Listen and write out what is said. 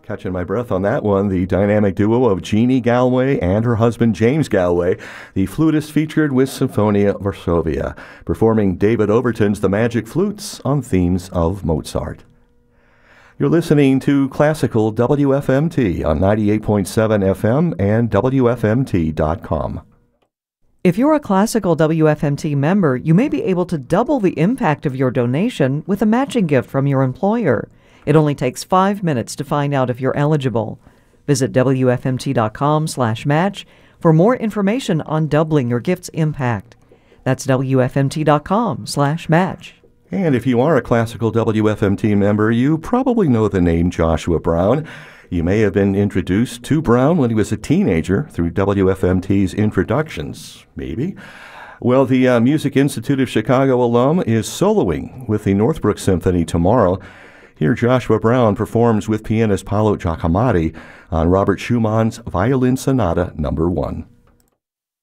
Catching my breath on that one, the dynamic duo of Jeannie Galway and her husband James Galway, the flutist featured with Symphonia Varsovia, performing David Overton's The Magic Flutes on themes of Mozart. You're listening to Classical WFMT on 98.7 FM and WFMT.com. If you're a Classical WFMT member, you may be able to double the impact of your donation with a matching gift from your employer. It only takes 5 minutes to find out if you're eligible. Visit WFMT.com/match for more information on doubling your gift's impact. That's WFMT.com/match. And if you are a Classical WFMT member, you probably know the name Joshua Brown. You may have been introduced to Brown when he was a teenager through WFMT's introductions, maybe. Well, the Music Institute of Chicago alum is soloing with the Northbrook Symphony tomorrow. Here, Joshua Brown performs with pianist Paolo Giacomotti on Robert Schumann's Violin Sonata No. 1.